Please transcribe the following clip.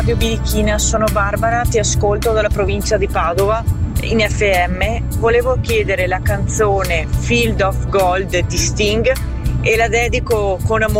Radio Birichina, sono Barbara, ti ascolto dalla provincia di Padova in FM. Volevo chiedere la canzone Field of Gold di Sting e la dedico con amore